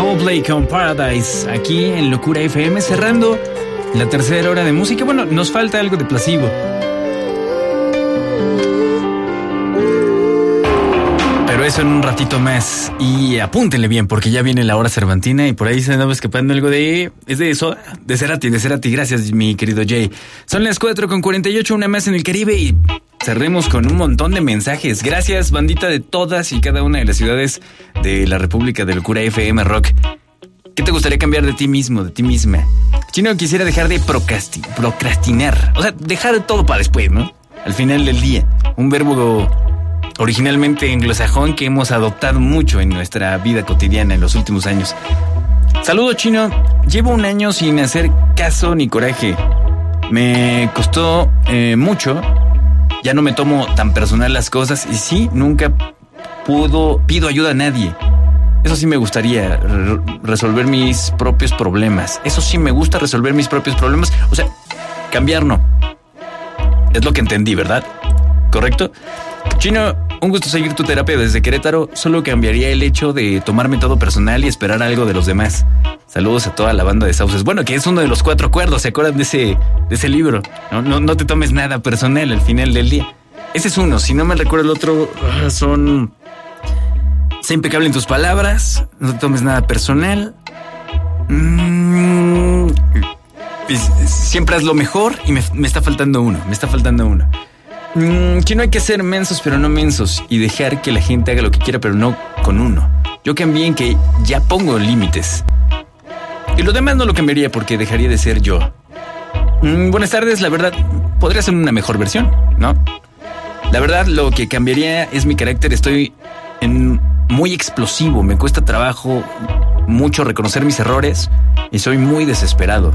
Coldplay con Paradise, aquí en Locura FM, cerrando la tercera hora de música. Bueno, nos falta algo de placebo, pero eso en un ratito más. Y apúntenle bien, porque ya viene la hora cervantina y por ahí se andaba escapando algo de... Es de eso, de Cerati. Gracias, mi querido Jay. Son las 4:48, una más en el Caribe y... cerremos con un montón de mensajes. Gracias, bandita de todas y cada una de las ciudades de la República de Locura FM Rock. ¿Qué te gustaría cambiar de ti mismo, de ti misma? Chino, quisiera dejar de procrastinar. O sea, dejar todo para después, ¿no? Al final del día. Un verbo originalmente anglosajón que hemos adoptado mucho en nuestra vida cotidiana en los últimos años. Saludo, Chino. Llevo un año sin hacer caso ni coraje. Me costó mucho. Ya no me tomo tan personal las cosas y sí, nunca pido ayuda a nadie. Eso sí me gustaría, resolver mis propios problemas. Eso sí me gusta, resolver mis propios problemas. O sea, cambiar no. Es lo que entendí, ¿verdad? ¿Correcto? Chino, un gusto seguir tu terapia desde Querétaro. Solo cambiaría el hecho de tomarme todo personal y esperar algo de los demás. Saludos a toda la banda de Sauces. Bueno, que es uno de los 4 acuerdos, ¿se acuerdan de ese libro? No te tomes nada personal al final del día. Ese es uno, si no me recuerdo el otro son... Sé impecable en tus palabras, no te tomes nada personal. Siempre haz lo mejor y me está faltando uno, Chino, hay que ser mensos pero no mensos y dejar que la gente haga lo que quiera pero no con uno. Yo cambié en que ya pongo límites. Y lo demás no lo cambiaría porque dejaría de ser yo. Buenas tardes, la verdad, podría ser una mejor versión, ¿no? La verdad, lo que cambiaría es mi carácter. Estoy muy explosivo, me cuesta trabajo mucho reconocer mis errores y soy muy desesperado.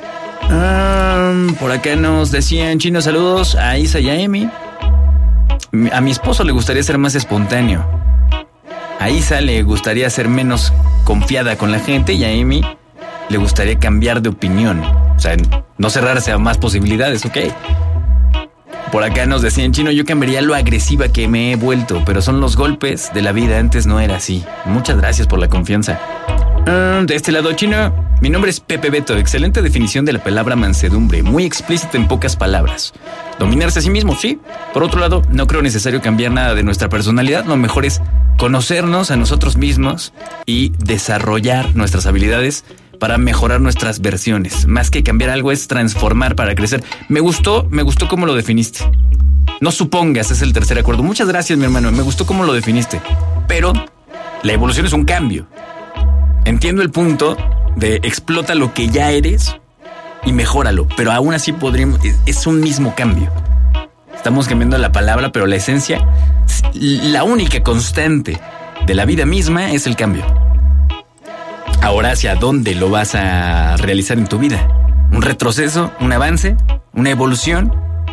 Por acá nos decían, Chino, saludos a Isa y a Emi. A mi esposo le gustaría ser más espontáneo. A Isa le gustaría ser menos confiada con la gente y a Emi le gustaría cambiar de opinión. O sea, no cerrarse a más posibilidades, ¿ok? Por acá nos decían, Chino, yo cambiaría lo agresiva que me he vuelto, pero son los golpes de la vida, antes no era así. Muchas gracias por la confianza. De este lado, Chino, mi nombre es Pepe Beto. Excelente definición de la palabra mansedumbre, muy explícita en pocas palabras. Dominarse a sí mismo, sí. Por otro lado, no creo necesario cambiar nada de nuestra personalidad. Lo mejor es conocernos a nosotros mismos y desarrollar nuestras habilidades para mejorar nuestras versiones. Más que cambiar algo es transformar para crecer. Me gustó cómo lo definiste. No supongas, es el tercer acuerdo. Muchas gracias, mi hermano. Me gustó cómo lo definiste. Pero la evolución es un cambio. Entiendo el punto de explota lo que ya eres y mejóralo, pero aún así podríamos... Es un mismo cambio. Estamos cambiando la palabra, pero la esencia, la única constante de la vida misma es el cambio. Ahora, ¿hacia dónde lo vas a realizar en tu vida? ¿Un retroceso? ¿Un avance? ¿Una evolución?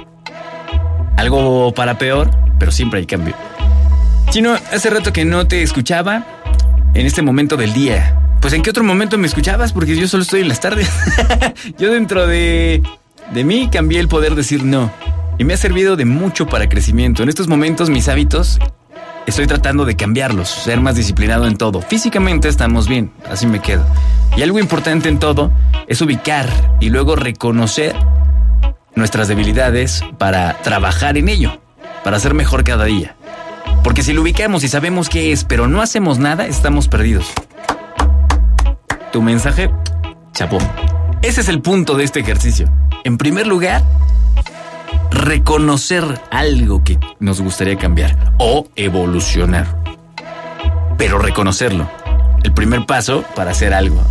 Algo para peor, pero siempre hay cambio. Chino, hace rato que no te escuchaba en este momento del día. Pues, ¿en qué otro momento me escuchabas? Porque yo solo estoy en las tardes. Yo dentro de mí cambié el poder decir no. Y me ha servido de mucho para crecimiento. En estos momentos, mis hábitos... estoy tratando de cambiarlos, ser más disciplinado en todo. Físicamente estamos bien, así me quedo. Y algo importante en todo es ubicar y luego reconocer nuestras debilidades para trabajar en ello, para ser mejor cada día. Porque si lo ubicamos y sabemos qué es, pero no hacemos nada, estamos perdidos. Tu mensaje, chapó. Ese es el punto de este ejercicio. En primer lugar, reconocer algo que nos gustaría cambiar o evolucionar, pero reconocerlo, el primer paso para hacer algo.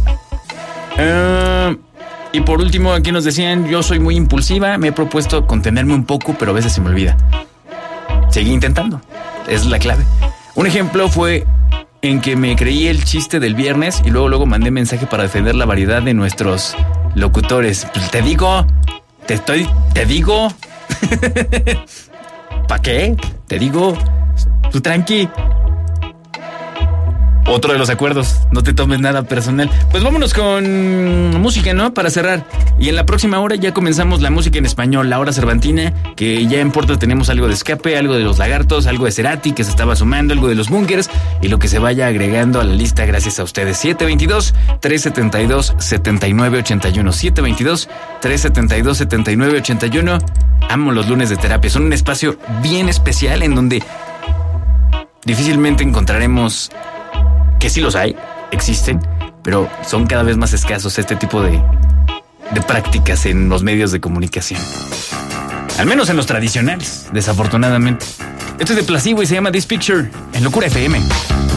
Y por último, aquí nos decían, yo soy muy impulsiva, me he propuesto contenerme un poco, pero a veces se me olvida. Seguí intentando, es la clave. Un ejemplo fue en que me creí el chiste del viernes y luego mandé mensaje para defender la variedad de nuestros locutores. Pues te digo. ¿Para qué? Te digo, tú tranqui. Otro de los acuerdos, no te tomes nada personal. Pues vámonos con música, ¿no? Para cerrar. Y en la próxima hora ya comenzamos la música en español, la hora cervantina, que ya en Porta tenemos algo de Escape, algo de Los Lagartos, algo de Cerati que se estaba sumando, algo de Los Bunkers y lo que se vaya agregando a la lista gracias a ustedes. 722-372-7981. 722-372-7981. Amo los lunes de terapia. Son un espacio bien especial en donde difícilmente encontraremos, que sí los hay, existen, pero son cada vez más escasos este tipo de prácticas en los medios de comunicación. Al menos en los tradicionales, desafortunadamente. Esto es de Placebo y se llama This Picture en Locura FM.